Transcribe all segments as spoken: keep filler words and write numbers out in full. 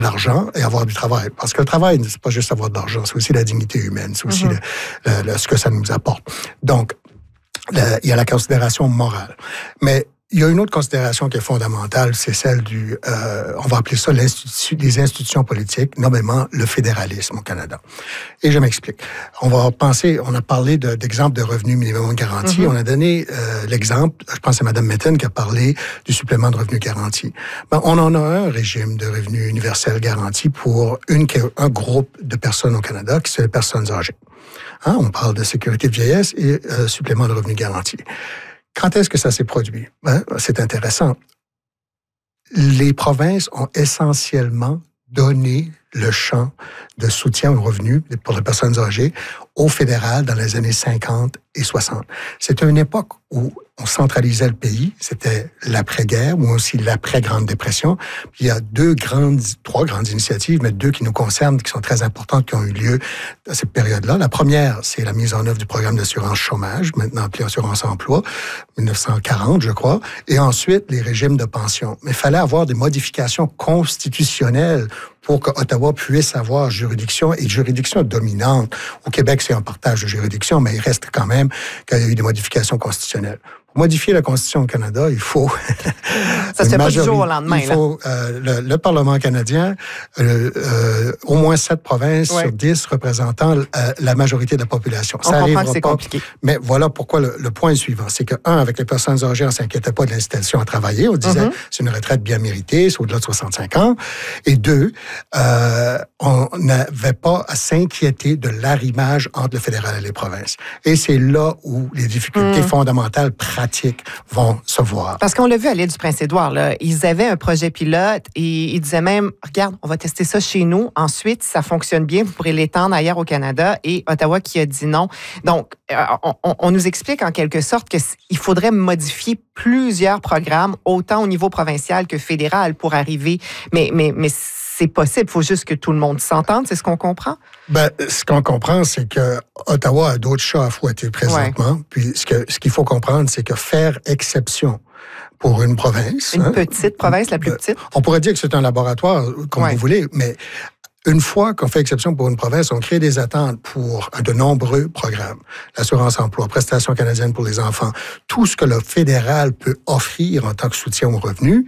l'argent et avoir du travail. Parce que le travail, c'est pas juste avoir de l'argent, c'est aussi la dignité humaine, c'est aussi mm-hmm. le, le, le, ce que ça nous apporte. Donc, le, il y a la considération morale. Mais il y a une autre considération qui est fondamentale, c'est celle du, euh, on va appeler ça l'institut, les institutions politiques, nommément le fédéralisme au Canada. Et je m'explique. On va penser, on a parlé de, d'exemples de revenu minimum garanti. Mm-hmm. On a donné euh, l'exemple, je pense que c'est Mme Metten qui a parlé du supplément de revenu garanti. Ben, on en a un régime de revenu universel garanti pour une, un groupe de personnes au Canada, qui sont les personnes âgées. Hein, on parle de sécurité de vieillesse et euh, supplément de revenu garanti. Quand est-ce que ça s'est produit? Ben, c'est intéressant. Les provinces ont essentiellement donné le champ de soutien aux revenus pour les personnes âgées au fédéral dans les années cinquante et soixante. C'était une époque où on centralisait le pays. C'était l'après-guerre ou aussi l'après-Grande Dépression. Puis il y a deux grandes, trois grandes initiatives, mais deux qui nous concernent, qui sont très importantes, qui ont eu lieu à cette période-là. La première, c'est la mise en œuvre du programme d'assurance chômage, maintenant appelé assurance emploi, dix-neuf cent quarante, je crois. Et ensuite, les régimes de pension. Mais il fallait avoir des modifications constitutionnelles pour que Ottawa puisse avoir juridiction et juridiction dominante. Au Québec, c'est un partage de juridiction, mais il reste quand même qu'il y a eu des modifications constitutionnelles. Pour modifier la Constitution au Canada, il faut... Ça se fait pas du jour au lendemain. Il faut euh, le, le Parlement canadien, euh, euh, au moins sept provinces ouais. sur dix représentant euh, la majorité de la population. On ça comprend que c'est pas, compliqué. Mais voilà pourquoi le, le point est suivant. C'est que, un, avec les personnes âgées, on ne s'inquiétait pas de l'incitation à travailler. On disait, mm-hmm. c'est une retraite bien méritée, c'est au-delà de soixante-cinq ans. Et deux, euh, on n'avait pas à s'inquiéter de l'arrimage entre le fédéral et les provinces. Et c'est là où les difficultés mm. fondamentales pratiques vont se voir. Parce qu'on l'a vu à l'île du Prince-Édouard, là, ils avaient un projet pilote et ils disaient même, regarde, on va tester ça chez nous. Ensuite, si ça fonctionne bien, vous pourrez l'étendre ailleurs au Canada. Et Ottawa qui a dit non. Donc, on, on, on nous explique en quelque sorte qu'il faudrait modifier plusieurs programmes, autant au niveau provincial que fédéral, pour arriver. Mais, mais, mais c'est possible. Il faut juste que tout le monde s'entende. C'est ce qu'on comprend? Ben, ce qu'on comprend, c'est que Ottawa a d'autres chats à fouetter présentement. Ouais. Puis ce, que, ce qu'il faut comprendre, c'est que faire exception pour une province... Une hein, petite province, la plus petite? On pourrait dire que c'est un laboratoire, comme ouais. vous voulez, mais une fois qu'on fait exception pour une province, on crée des attentes pour de nombreux programmes. L'assurance emploi, prestations canadiennes pour les enfants, tout ce que le fédéral peut offrir en tant que soutien aux revenus,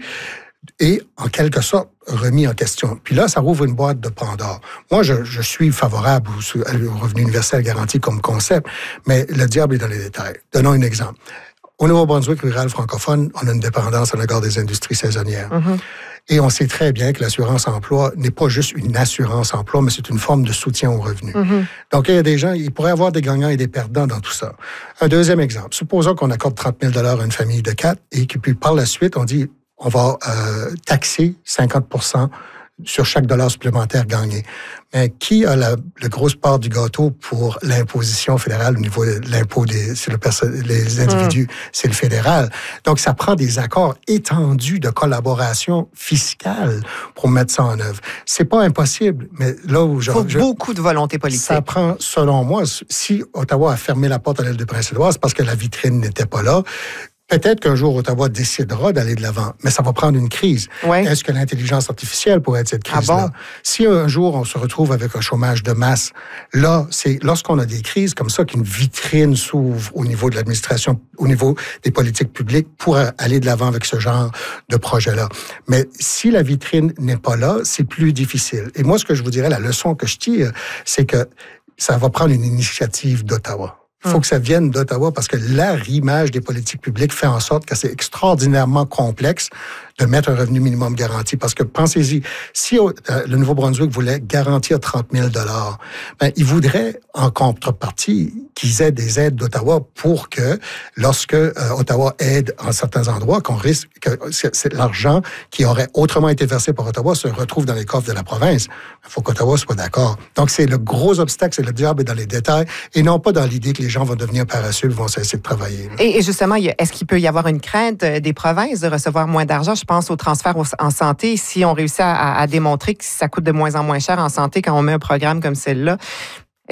et en quelque sorte remis en question. Puis là, ça rouvre une boîte de Pandore. Moi, je, je suis favorable au, au revenu universel garanti comme concept, mais le diable est dans les détails. Donnons un exemple. Au Nouveau-Brunswick rural francophone, on a une dépendance à l'égard des industries saisonnières. Mm-hmm. Et on sait très bien que l'assurance-emploi n'est pas juste une assurance-emploi, mais c'est une forme de soutien aux revenus. Mm-hmm. Donc, il y a des gens, il pourrait y avoir des gagnants et des perdants dans tout ça. Un deuxième exemple. Supposons qu'on accorde trente mille dollars à une famille de quatre et que puis par la suite, on dit on va euh, taxer cinquante pour cent sur chaque dollar supplémentaire gagné. Mais qui a la, la grosse part du gâteau pour l'imposition fédérale au niveau de l'impôt des sur le perso- les individus? Mm. C'est le fédéral. Donc, ça prend des accords étendus de collaboration fiscale pour mettre ça en œuvre. C'est pas impossible, mais là où je... Il faut je, beaucoup de volonté politique. Ça prend, selon moi, si Ottawa a fermé la porte à l'île du Prince-Édouard, c'est parce que la vitrine n'était pas là. Peut-être qu'un jour, Ottawa décidera d'aller de l'avant, mais ça va prendre une crise. Ouais. Est-ce que l'intelligence artificielle pourrait être cette crise-là? Ah bon? Si un jour, on se retrouve avec un chômage de masse, là, c'est lorsqu'on a des crises comme ça qu'une vitrine s'ouvre au niveau de l'administration, au niveau des politiques publiques pour aller de l'avant avec ce genre de projet-là. Mais si la vitrine n'est pas là, c'est plus difficile. Et moi, ce que je vous dirais, la leçon que je tire, c'est que ça va prendre une initiative d'Ottawa. Il faut que ça vienne d'Ottawa parce que l'arrimage des politiques publiques fait en sorte que c'est extraordinairement complexe de mettre un revenu minimum garanti. Parce que pensez-y, si euh, le Nouveau-Brunswick voulait garantir trente mille dollars, ben, il voudrait en contrepartie qu'ils aient des aides d'Ottawa pour que lorsque euh, Ottawa aide en certains endroits, qu'on risque que c'est, c'est l'argent qui aurait autrement été versé par Ottawa se retrouve dans les coffres de la province. Il faut qu'Ottawa soit d'accord. Donc, c'est le gros obstacle, c'est le diable est dans les détails et non pas dans l'idée que les gens vont devenir paresseux, vont cesser de travailler. Et, et justement, est-ce qu'il peut y avoir une crainte des provinces de recevoir moins d'argent? Je pense au transfert en santé. Si on réussit à, à démontrer que ça coûte de moins en moins cher en santé quand on met un programme comme celle-là,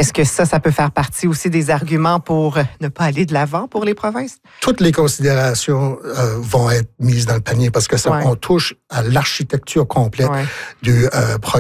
Est-ce que ça, ça peut faire partie aussi des arguments pour ne pas aller de l'avant pour les provinces? Toutes les considérations euh, vont être mises dans le panier parce que ça, ouais. on touche à l'architecture complète ouais. du euh, programme